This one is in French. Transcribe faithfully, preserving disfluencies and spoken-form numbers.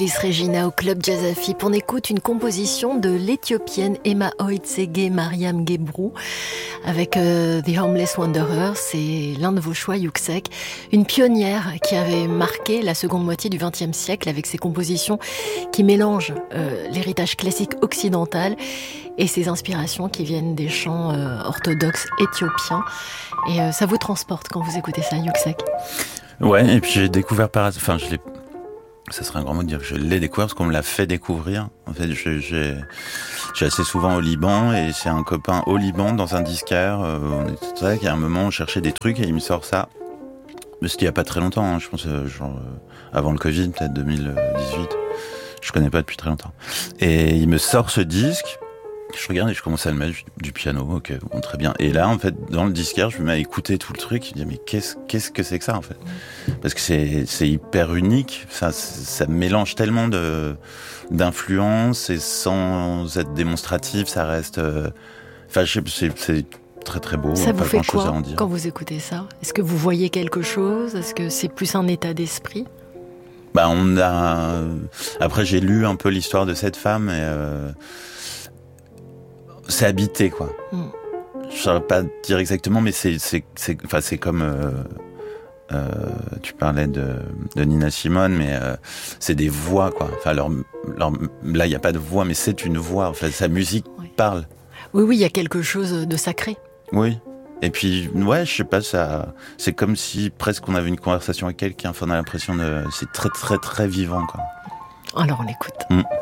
Elis Regina au Club Jazz Afip. On écoute une composition de l'Éthiopienne Emma Oitsege Mariam Gebru avec euh, The Homeless Wanderer. C'est l'un de vos choix, Yuksek. Une pionnière qui avait marqué la seconde moitié du vingtième siècle avec ses compositions qui mélangent euh, l'héritage classique occidental et ses inspirations qui viennent des chants euh, orthodoxes éthiopiens. Et euh, ça vous transporte quand vous écoutez ça, Yuksek? Ouais, et puis j'ai découvert par... Enfin, je l'ai... Ça serait un grand mot de dire que je l'ai découvert parce qu'on me l'a fait découvrir. En fait, je, j'ai, j'ai assez souvent au Liban et c'est un copain au Liban dans un disquaire. Euh, on était là, il y a un moment, on cherchait des trucs et il me sort ça. Mais c'était il y a pas très longtemps, hein, je pense, euh, genre euh, avant le Covid, peut-être deux mille dix-huit. Je connais pas depuis très longtemps. Et il me sort ce disque. Je regarde et je commence à le mettre du piano, ok, bon, très bien. Et là, en fait, dans le disquaire, je me mets à écouter tout le truc. Je me dis, mais qu'est-ce, qu'est-ce que c'est que ça, en fait? Parce que c'est, c'est hyper unique. Ça, ça mélange tellement de, d'influences et sans être démonstratif, ça reste, euh, enfin, je sais, c'est, c'est très très beau. Ça vous pas fait grand-chose quoi à en dire. Quand vous écoutez ça? Est-ce que vous voyez quelque chose? Est-ce que c'est plus un état d'esprit? Bah, on a, après, j'ai lu un peu l'histoire de cette femme et, euh, c'est habité, quoi. Mm. Je saurais pas dire exactement, mais c'est, c'est, c'est, enfin, c'est comme, euh, euh, tu parlais de, de Nina Simone, mais euh, c'est des voix, quoi. Enfin, leur, leur, là, il n'y a pas de voix, mais c'est une voix. En fait, sa musique oui. parle. Oui, oui, il y a quelque chose de sacré. Oui. Et puis, ouais, je sais pas, ça, c'est comme si presque on avait une conversation avec quelqu'un. Enfin, on a l'impression de, c'est très, très, très vivant, quoi. Alors, on l'écoute. Mm.